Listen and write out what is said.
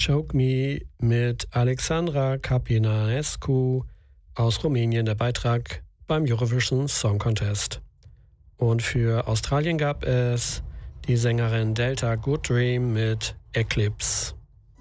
Choke Me mit Alexandra Capinanescu aus Rumänien, der Beitrag beim Eurovision Song Contest. Und für Australien gab es die Sängerin Delta Good Dream mit Eclipse.